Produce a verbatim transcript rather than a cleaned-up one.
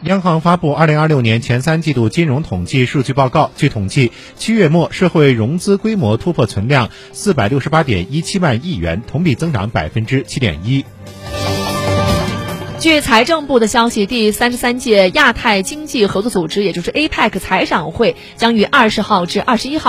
央行发布二零二六年前三季度金融统计数据报告。据统计，七月末社会融资规模突破存量四百六十八点一七万亿元，同比增长百分之七点一。 据财政部的消息，第三十三届亚太经济合作组织，也就是 A P E C 财长会将于二十号至二十一号